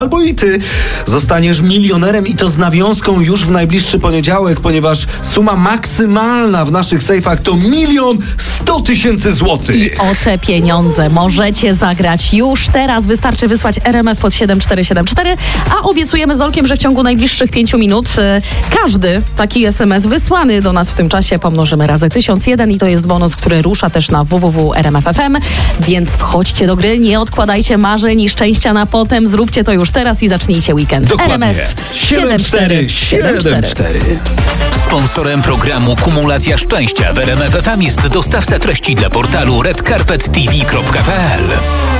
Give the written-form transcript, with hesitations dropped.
Albo i ty zostaniesz milionerem i to z nawiązką już w najbliższy poniedziałek, ponieważ suma maksymalna w naszych sejfach to 1 100 000 złotych. I o te pieniądze możecie zagrać już teraz. Wystarczy wysłać RMF pod 7474, a obiecujemy z Olkiem, że w ciągu najbliższych 5 minut każdy taki SMS wysłany do nas w tym czasie pomnożymy razy 1001 i to jest bonus, który rusza też na www.rmf.fm, więc wchodźcie do gry, nie odkładajcie marzeń i szczęścia na potem, zróbcie to już teraz i zacznijcie weekend. Dokładnie. RMF 7474. Sponsorem programu Kumulacja Szczęścia w RMF FM jest dostawca treści dla portalu redcarpettv.pl.